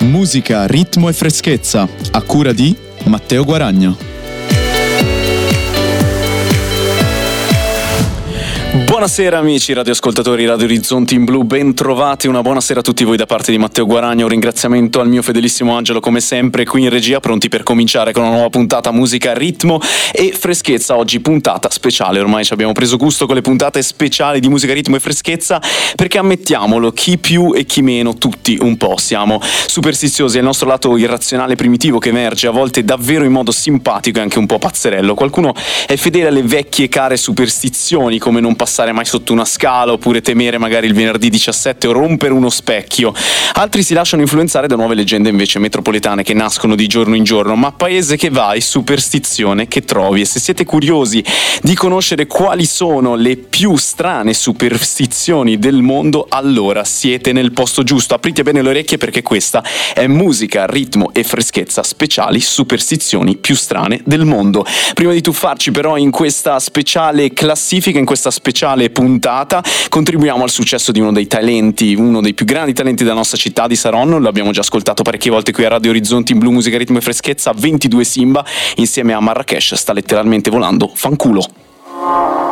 Musica, ritmo e freschezza, a cura di Matteo Guaragno. Buonasera amici radioascoltatori Radio Orizzonti in Blu, ben trovati, una buona sera a tutti voi da parte di Matteo Guaragno. Un ringraziamento al mio fedelissimo Angelo come sempre qui in regia, pronti per cominciare con una nuova puntata musica, ritmo e freschezza. Oggi puntata speciale, ormai ci abbiamo preso gusto con le puntate speciali di musica, ritmo e freschezza, perché ammettiamolo, chi più e chi meno, tutti un po' siamo superstiziosi, è il nostro lato irrazionale primitivo che emerge a volte davvero in modo simpatico e anche un po' pazzerello. Qualcuno è fedele alle vecchie care superstizioni come non passare mai sotto una scala oppure temere magari il venerdì 17 o rompere uno specchio. Altri si lasciano influenzare da nuove leggende invece metropolitane che nascono di giorno in giorno, ma paese che vai, superstizione che trovi. E se siete curiosi di conoscere quali sono le più strane superstizioni del mondo, allora siete nel posto giusto. Aprite bene le orecchie perché questa è musica, ritmo e freschezza speciali superstizioni più strane del mondo. Prima di tuffarci però in questa speciale classifica, in questa speciale puntata, contribuiamo al successo di uno dei talenti, uno dei più grandi talenti della nostra città, di Saronno. L'abbiamo già ascoltato parecchie volte qui a Radio Orizzonti in Blu, musica, ritmo e freschezza. 22 Simba insieme a Marrakesh sta letteralmente volando fanculo.